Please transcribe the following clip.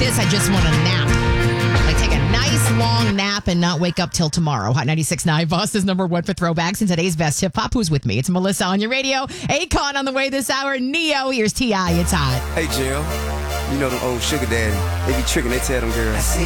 this, I just want a nap. Like take a nice long nap and not wake up till tomorrow. Hot 96.9, Boston's number one for throwbacks and today's best hip hop. Who's with me? It's Melissa on your radio. Akon on the way this hour. Neo, here's T.I. It's hot. Hey, Jill. You know them old sugar daddy. They be tricking, they tell them girls.